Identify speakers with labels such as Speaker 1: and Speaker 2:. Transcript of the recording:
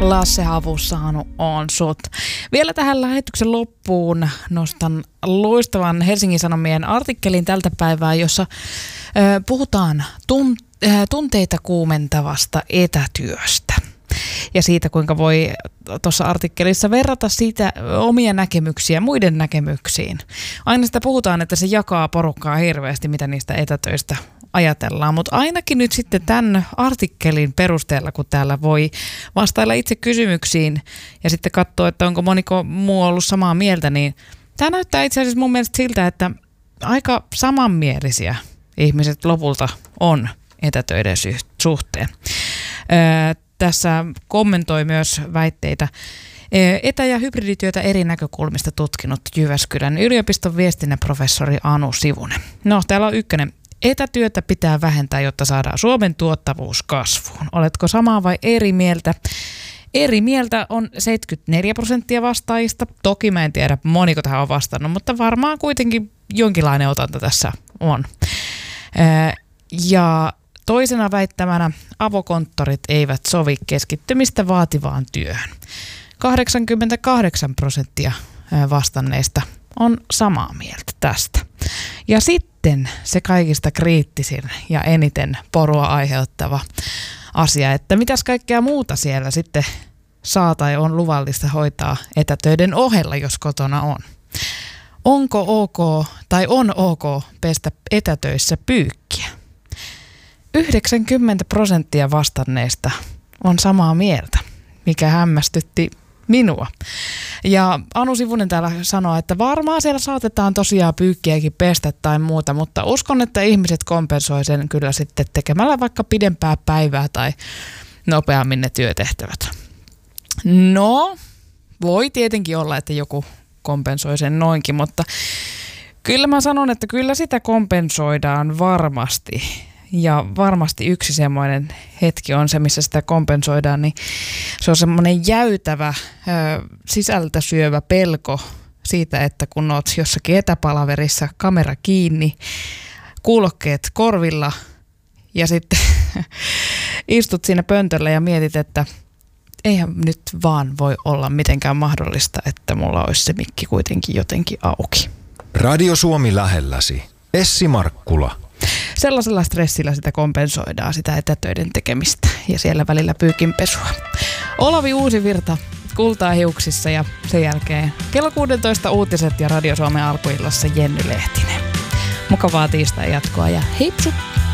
Speaker 1: Lasse Havu saanut on sut. Vielä tähän lähetyksen loppuun nostan loistavan Helsingin Sanomien artikkelin tältä päivää, jossa puhutaan tunteita kuumentavasta etätyöstä. Ja siitä, kuinka voi tuossa artikkelissa verrata siitä omia näkemyksiä muiden näkemyksiin. Aina sitä puhutaan, että se jakaa porukkaa hirveästi, mitä niistä etätöistä ajatellaan, mutta ainakin nyt sitten tämän artikkelin perusteella, kun täällä voi vastailla itse kysymyksiin ja sitten katsoa, että onko moniko muu ollut samaa mieltä, niin tämä näyttää itse asiassa mun mielestä siltä, että aika samanmielisiä ihmiset lopulta on etätöiden suhteen. Tässä kommentoi myös väitteitä etä- ja hybridityötä eri näkökulmista tutkinut Jyväskylän yliopiston viestinnän professori Anu Sivunen. No, täällä on ykkönen. Etätyötä pitää vähentää, jotta saadaan Suomen tuottavuus kasvuun. Oletko samaa vai eri mieltä? Eri mieltä on 74% vastaajista. Toki mä en tiedä, moniko tähän on vastannut, mutta varmaan kuitenkin jonkinlainen otanta tässä on. Ja toisena väittämänä avokonttorit eivät sovi keskittymistä vaativaan työhön. 88% vastanneista on samaa mieltä tästä. Ja sitten se kaikista kriittisin ja eniten porua aiheuttava asia, että mitäs kaikkea muuta siellä sitten saa tai on luvallista hoitaa etätöiden ohella, jos kotona on. Onko ok tai on ok pestä etätöissä pyykkiä? 90% vastanneista on samaa mieltä, mikä hämmästytti minua. Ja Anu Sivunen täällä sanoo, että varmaan siellä saatetaan tosiaan pyykkiäkin pestä tai muuta, mutta uskon, että ihmiset kompensoi sen kyllä sitten tekemällä vaikka pidempää päivää tai nopeammin ne työtehtävät. No, voi tietenkin olla, että joku kompensoi sen noinkin, mutta kyllä mä sanon, että kyllä sitä kompensoidaan varmasti. Ja varmasti yksi semmoinen hetki on se, missä sitä kompensoidaan, niin se on semmoinen jäytävä, sisältä syövä pelko siitä, että kun oot jossakin etäpalaverissa, kamera kiinni, kuulokkeet korvilla ja sitten istut siinä pöntöllä ja mietit, että eihän nyt vaan voi olla mitenkään mahdollista, että mulla olisi se mikki kuitenkin jotenkin auki.
Speaker 2: Radio Suomi lähelläsi. Essi Markkula.
Speaker 1: Sellaisella stressillä sitä kompensoidaan, sitä etätöiden tekemistä ja siellä välillä pyykinpesua. Olavi Uusivirta kultaa hiuksissa ja sen jälkeen kello 16 uutiset ja Radio Suomen alkuillassa Jenny Lehtinen. Mukavaa tiistai jatkoa ja heipsu!